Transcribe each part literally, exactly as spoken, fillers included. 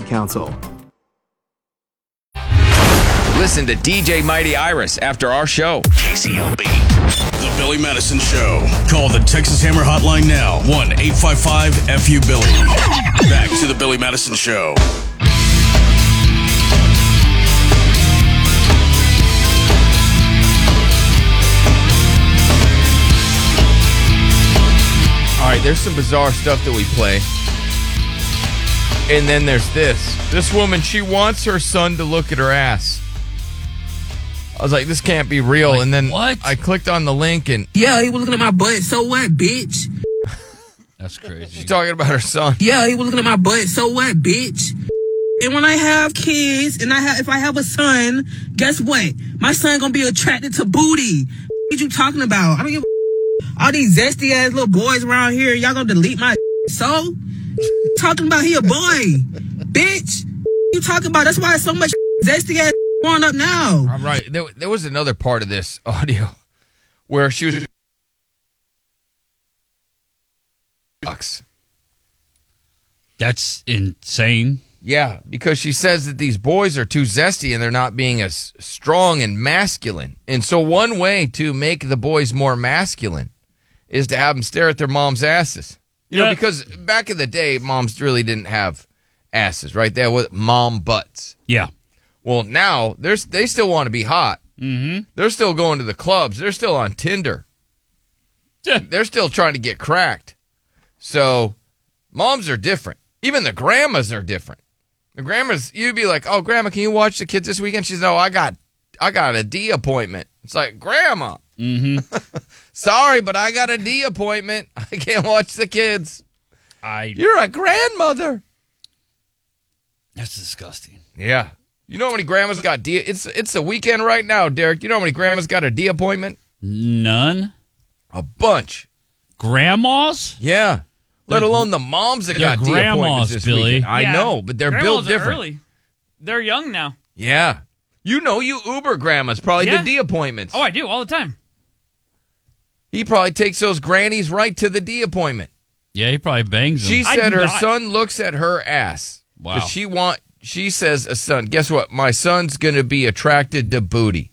Council. Listen to D J Mighty Iris after our show. K C L B. The Billy Madison Show. Call the Texas Hammer Hotline now. one eight five five F U Billy. Back to the Billy Madison Show. All right, there's some bizarre stuff that we play. And then there's this. This woman, she wants her son to look at her ass. I was like, this can't be real. Like, and then what? I clicked on the link and... Yeah, he was looking at my butt. So what, bitch? That's crazy. She's talking about her son. Yeah, he was looking at my butt. So what, bitch? And when I have kids, and I have, if I have a son, guess what? My son gonna be attracted to booty. What you talking about? I don't give a all these zesty ass little boys around here. Y'all gonna delete my so? Talking about he a boy, bitch. You talking about? That's why it's so much zesty ass growing up now. I'm right. There, there was another part of this audio where she was... That's insane. Yeah, because she says that these boys are too zesty and they're not being as strong and masculine. And so one way to make the boys more masculine is to have them stare at their mom's asses. You know, Yeah. because back in the day, moms really didn't have asses, right? They had mom butts. Yeah. Well, now there's they still want to be hot. Mm-hmm. They're still going to the clubs. They're still on Tinder. They're still trying to get cracked. So moms are different. Even the grandmas are different. The grandmas, you'd be like, "Oh, grandma, can you watch the kids this weekend?" She's, "No, I got, I got a D appointment." It's like, "Grandma, Mm-hmm. sorry, but I got a D appointment. I can't watch the kids." I. You're a grandmother. That's disgusting. Yeah. You know how many grandmas got D? It's it's the weekend right now, Derek. You know how many grandmas got a D appointment? None. A bunch. Grandmas? Yeah. Let They're- alone the moms that they're got D appointments grandmas, this Billy. weekend. I Yeah. know, but they're Grandmas built are different. early. They're young now. Yeah. You know, you Uber grandmas probably Yeah. did D appointments. Oh, I do all the time. He probably takes those grannies right to the D appointment. Yeah, he probably bangs them. She I said do her not. son looks at her ass. Wow. 'Cause She want. She says, "A son. Guess what? My son's gonna be attracted to booty."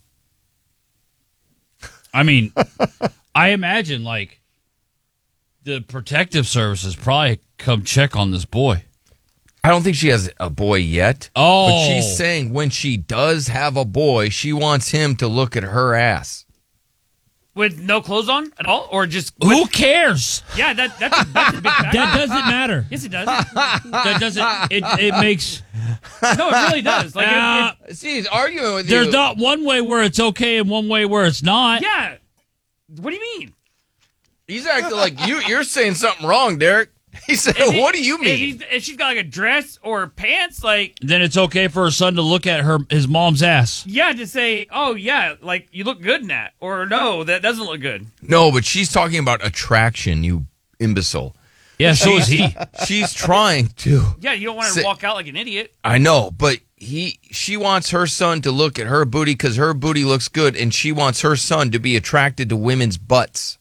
I mean, I imagine, like, the protective services probably come check on this boy. I don't think she has a boy yet. Oh. But she's saying when she does have a boy, she wants him to look at her ass. With no clothes on at all? Or just... Who with- cares? Yeah, that, that's, a, that's a big factor. That doesn't matter. Yes, it does. That doesn't. It, it makes. No, it really does. Like, Uh, it, it, See, he's arguing with There's you. not one way where it's okay and one way where it's not. yeah. What do you mean? He's acting like you. You're saying something wrong, Derek. He said, If he- "What do you If, mean?" he's, if she's got like a dress or pants, like, Then it's okay for her son to look at her his mom's ass. yeah, to say, oh, yeah, like, you look good in that. Or no, that doesn't look good. No, but she's talking about attraction, you imbecile. Yeah, so is he. She's trying to. Yeah, you don't want to Say- walk out like an idiot. I know, but he. She wants her son to look at her booty because her booty looks good, and she wants her son to be attracted to women's butts.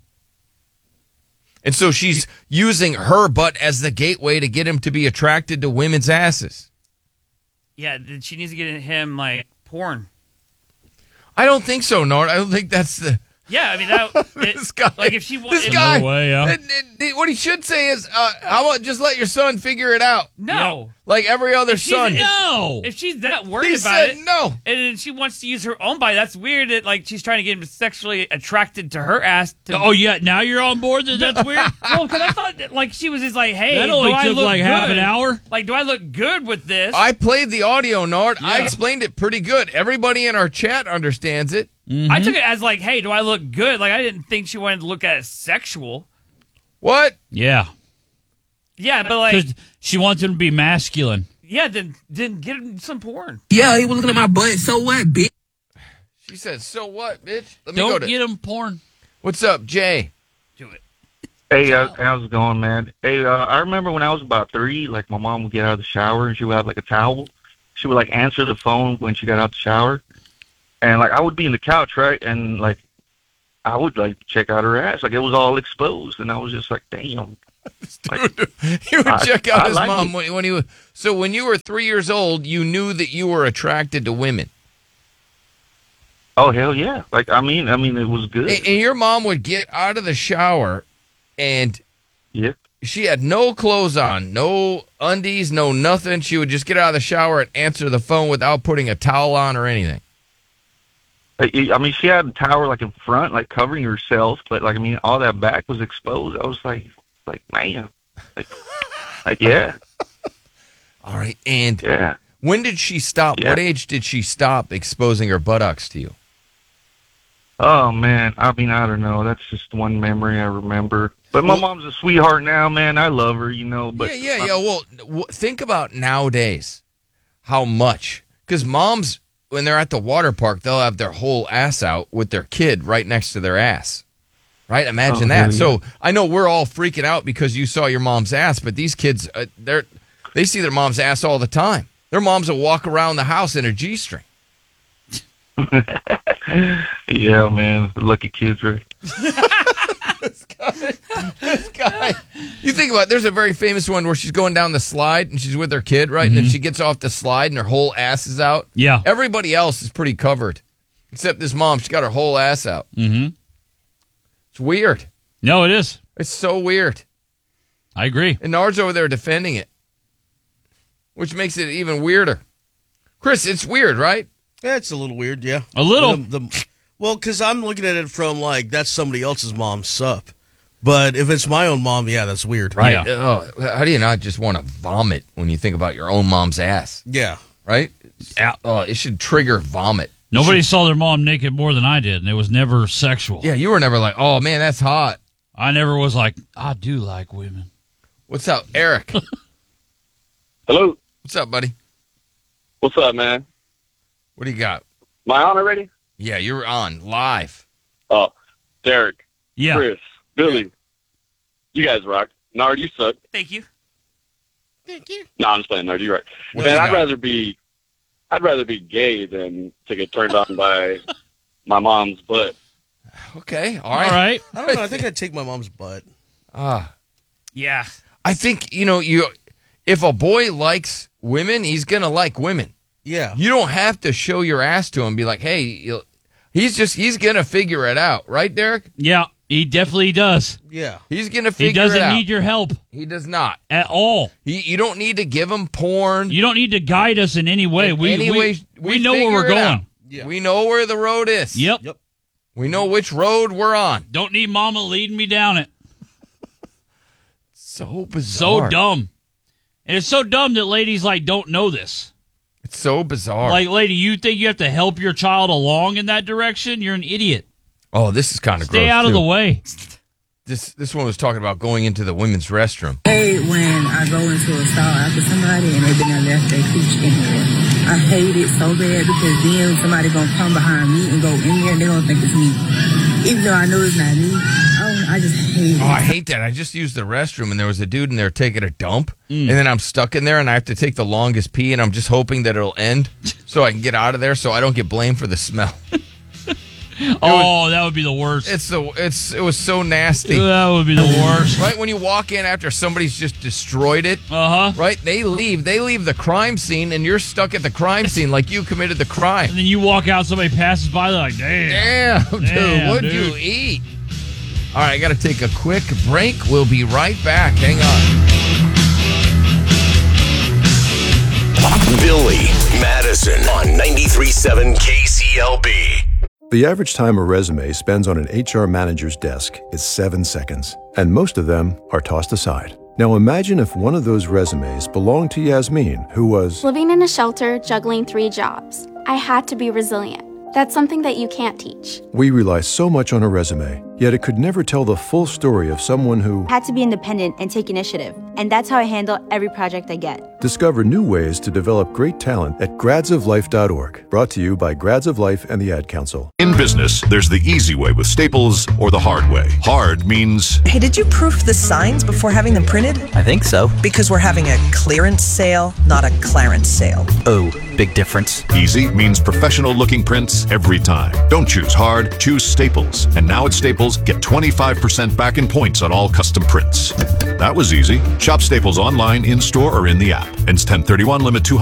And so she's using her butt as the gateway to get him to be attracted to women's asses. Yeah, then she needs to get him, like, porn. I don't think so, Nord. I don't think that's the. Yeah, I mean, that, it, This guy. like, if she wa- This if- guy. No way, yeah. it- it- it- what he should say is, uh, how about just let your son figure it out? No. Like every other she's- son. if- No. If she's that worried He about said it, no. and then she wants to use her own body, that's weird that, like, she's trying to get him sexually attracted to her ass. To, Oh yeah, now you're on board. That that's weird. well, because I thought, that, like, she was just like, hey, That do only I took look like good? half an hour. Like, do I look good with this? I played the audio, Nord. I Yeah. explained it pretty good. Everybody in our chat understands it. I took it as, like, hey, do I look good? Like, I didn't think she wanted to look at it sexual. What? Yeah, Yeah, but, like, because she wants him to be masculine. yeah, then, then get him some porn. Yeah, he was looking at my butt. So what, bitch? She said, so what, bitch? Let me Don't go to. get him porn. What's up, Jay? Do it. Hey, uh, how's it going, man? Hey, uh, I remember when I was about three, like, my mom would get out of the shower and she would have, like, a towel. She would, like, answer the phone when she got out the shower. And, like, I would be in the couch, right? And, like, I would, like, check out her ass. Like, it was all exposed. And I was just like, damn. Dude, he would I- check out I his like mom it. when, when he was. So when you were three years old, you knew that you were attracted to women. Oh hell yeah! Like I mean, I mean, it was good. And, and your mom would get out of the shower, and yeah. she had no clothes on, no undies, no nothing. She would just get out of the shower and answer the phone without putting a towel on or anything. I I mean, she had a towel like in front, like covering herself, but like I mean, all that back was exposed. I was like, like man, like, like yeah, All right. And yeah. when did she stop? Yeah. What age did she stop exposing her buttocks to you? Oh man, I mean, I don't know. That's just one memory I remember. But my Well- mom's a sweetheart now, man. I love her, you know. But yeah, yeah, yeah. Well, w- think about nowadays how much. Because moms, when they're at the water park, they'll have their whole ass out with their kid right next to their ass. Right? Imagine Oh, that. yeah. So I know we're all freaking out because you saw your mom's ass, but these kids, uh, they're they see their mom's ass all the time. Their moms will walk around the house in a G-string. Yeah, man. Lucky kids, right? This guy, this guy. You think about it, there's a very famous one where she's going down the slide and she's with her kid, right? And then she gets off the slide and her whole ass is out. Yeah. Everybody else is pretty covered, except this mom. She's got her whole ass out. Mm-hmm. It's weird. No, it is. It's so weird. I agree. And Nard's over there defending it, which makes it even weirder. Chris, it's weird, right? Yeah, it's a little weird, yeah. A little. The, the, well, because I'm looking at it from, like, that's somebody else's mom's sup. But if it's my own mom, yeah, that's weird. Right. Yeah. Oh, how do you not just want to vomit when you think about your own mom's ass, Yeah. right? Yeah. Oh, it should trigger vomit. Nobody saw their mom naked more than I did, and it was never sexual. Yeah, you were never like, oh, man, that's hot. I never was like, I do like women. What's up, Eric? Hello. What's up, buddy? What's up, man? What do you got? Am I on already? Yeah, you're on live. Oh, Derek, Yeah. Chris, Billy. You guys rock. Nard, you suck. Thank you. No, I'm just playing, Nard. You're right. What Man, you I'd got? rather be, I'd rather be gay than to get turned on by my mom's butt. Okay, all All right. right. I don't know. I think I'd take my mom's butt. Ah, Yeah. I think, you know, you if a boy likes women, he's going to like women. Yeah. You don't have to show your ass to him and be like, hey, you'll- he's just, he's going to figure it out. Right, Derek? Yeah, he definitely does. Yeah. He's going to He figure it doesn't out. need your help he does not. at all. He, you don't need to give him porn. You don't need to guide us in any way. In we, any we, way, we, we know where figure we're it going. out. Yeah. We know where the road is. Yep. Yep. We know which road we're on. Don't need mama leading me down it. So So bizarre. dumb. And it's so dumb that ladies like don't know this. It's so bizarre. Like, lady, you think you have to help your child along in that direction? You're an idiot. oh, this is kind of gross. Stay out of too. the way. This this one was talking about going into the women's restroom. hate when I go into a stall after somebody and they've been there left their cooch in here. I hate it so bad because then somebody gonna come behind me and go in there and they gonna think it's me. Even though I know it's not me. Oh, I just hate Oh, I it. hate that. I just used the restroom and there was a dude in there taking a dump, and then I'm stuck in there and I have to take the longest pee, and I'm just hoping that it'll end so I can get out of there so I don't get blamed for the smell. Oh, that would be the worst. It's the it's it was so nasty. That would be the worst. Right when you walk in after somebody's just destroyed it, Uh huh. right? They leave. They leave the crime scene, and you're stuck at the crime scene like you committed the crime. And then you walk out, somebody passes by, they're like, damn. Damn, dude, Damn, what'd dude. you eat? All right, I got to take a quick break. We'll be right back. Hang on. Billy Madison on ninety-three point seven K C L B. The average time a resume spends on an H R manager's desk is seven seconds, and most of them are tossed aside. Now imagine if one of those resumes belonged to Yasmin, who was Living in a shelter, juggling three jobs. I had to be resilient. That's something that you can't teach. We rely so much on a resume, yet it could never tell the full story of someone who Had to be independent and take initiative, and that's how I handle every project I get. Discover new ways to develop great talent at grads of life dot org. Brought to you by Grads of Life and the Ad Council. In business, there's the easy way with Staples or the hard way. Hard means Hey, did you proof the signs before having them printed? I think so. Because we're having a clearance sale, not a Clarence sale. Oh. big difference. Easy means professional looking prints every time. Don't choose hard, choose Staples. And now at Staples, get twenty-five percent back in points on all custom prints. That was easy. Shop Staples online, in store, or in the app. Ends ten thirty-one, limit two